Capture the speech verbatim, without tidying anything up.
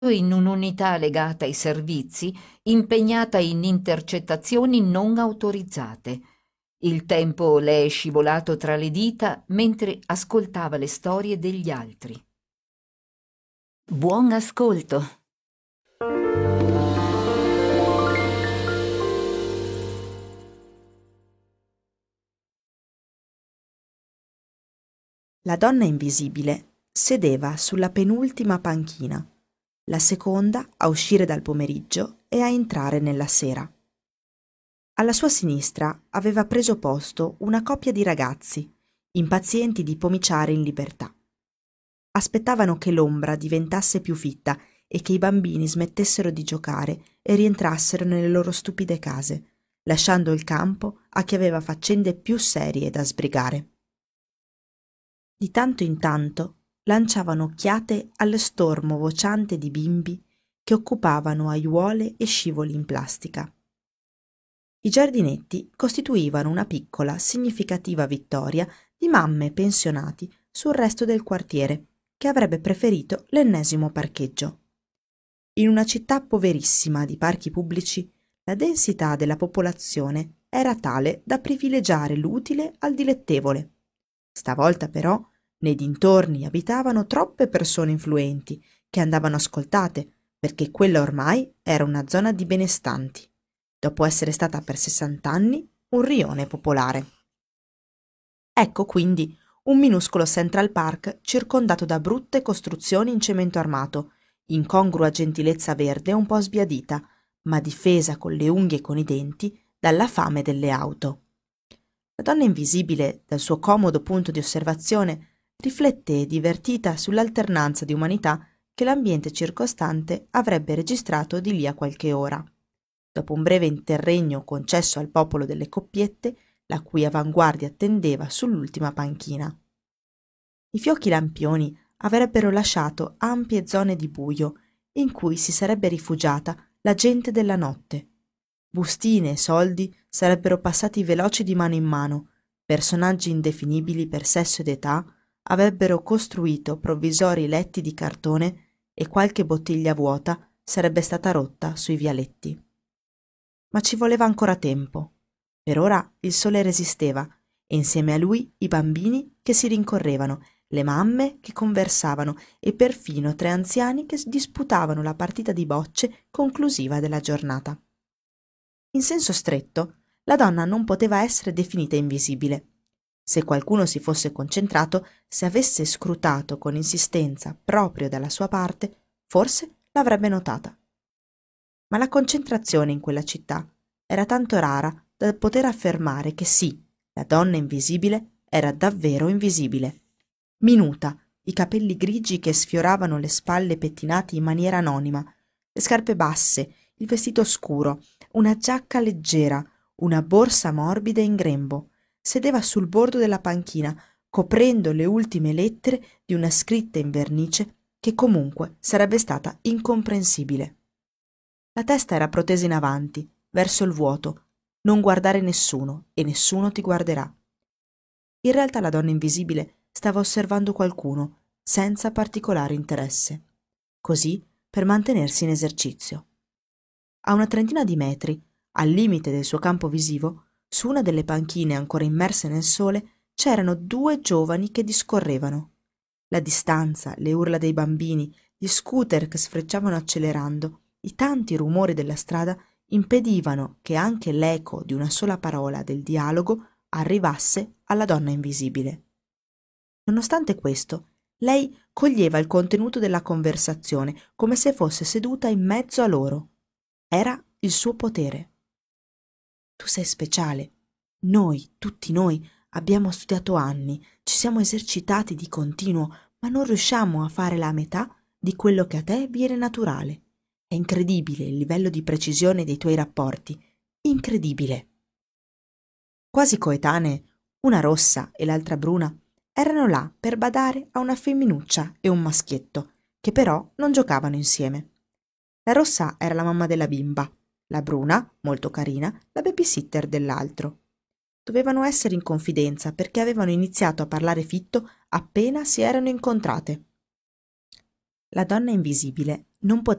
in un'unità legata ai servizi, impegnata in intercettazioni non autorizzate. Il tempo le è scivolato tra le dita mentre ascoltava le storie degli altri. Buon ascolto. La donna invisibile sedeva sulla penultima panchina, la seconda a uscire dal pomeriggio e a entrare nella sera. Alla sua sinistra aveva preso posto una coppia di ragazzi, impazienti di pomiciare in libertà. Aspettavano che l'ombra diventasse più fitta e che i bambini smettessero di giocare e rientrassero nelle loro stupide case, lasciando il campo a chi aveva faccende più serie da sbrigare. Di tanto in tanto lanciavano occhiate al stormo vociante di bimbi che occupavano aiuole e scivoli in plastica. I giardinetti costituivano una piccola, significativa vittoria di mamme pensionati sul resto del quartiere, che avrebbe preferito l'ennesimo parcheggio. In una città poverissima di parchi pubblici, la densità della popolazione era tale da privilegiare l'utile al dilettevole. Stavolta però nei dintorni abitavano troppe persone influenti che andavano ascoltate, perché quella ormai era una zona di benestanti, dopo essere stata per sessant'anni un rione popolare. Ecco quindi un minuscolo Central Park circondato da brutte costruzioni in cemento armato, incongrua gentilezza verde un po' sbiadita, ma difesa con le unghie e con i denti dalla fame delle auto. La donna invisibile, dal suo comodo punto di osservazione, rifletté divertita sull'alternanza di umanità che l'ambiente circostante avrebbe registrato di lì a qualche ora. Dopo un breve interregno concesso al popolo delle coppiette, la cui avanguardia attendeva sull'ultima panchina. I fiocchi lampioni avrebbero lasciato ampie zone di buio in cui si sarebbe rifugiata la gente della notte. Bustine e soldi sarebbero passati veloci di mano in mano, personaggi indefinibili per sesso ed età avrebbero costruito provvisori letti di cartone e qualche bottiglia vuota sarebbe stata rotta sui vialetti. Ma ci voleva ancora tempo. Per ora il sole resisteva e insieme a lui i bambini che si rincorrevano, le mamme che conversavano e perfino tre anziani che disputavano la partita di bocce conclusiva della giornata. In senso stretto, la donna non poteva essere definita invisibile. Se qualcuno si fosse concentrato, se avesse scrutato con insistenza proprio dalla sua parte, forse l'avrebbe notata. Ma la concentrazione in quella città era tanto rara da poter affermare che sì, la donna invisibile era davvero invisibile. Minuta, i capelli grigi che sfioravano le spalle pettinati in maniera anonima, le scarpe basse, il vestito scuro, una giacca leggera, una borsa morbida in grembo. Sedeva sul bordo della panchina, coprendo le ultime lettere di una scritta in vernice che comunque sarebbe stata incomprensibile. La testa era protesa in avanti, verso il vuoto. Non guardare nessuno e nessuno ti guarderà. In realtà la donna invisibile stava osservando qualcuno, senza particolare interesse. Così per mantenersi in esercizio. A una trentina di metri, al limite del suo campo visivo, su una delle panchine ancora immerse nel sole, c'erano due giovani che discorrevano. La distanza, le urla dei bambini, gli scooter che sfrecciavano accelerando, i tanti rumori della strada impedivano che anche l'eco di una sola parola del dialogo arrivasse alla donna invisibile. Nonostante questo, lei coglieva il contenuto della conversazione come se fosse seduta in mezzo a loro. Era il suo potere. Tu sei speciale. Noi, tutti noi, abbiamo studiato anni, ci siamo esercitati di continuo, ma non riusciamo a fare la metà di quello che a te viene naturale. È incredibile il livello di precisione dei tuoi rapporti. Incredibile. Quasi coetanee, una rossa e l'altra bruna, erano là per badare a una femminuccia e un maschietto, che però non giocavano insieme. La rossa era la mamma della bimba, la bruna, molto carina, la babysitter dell'altro. Dovevano essere in confidenza perché avevano iniziato a parlare fitto appena si erano incontrate. La donna invisibile non poteva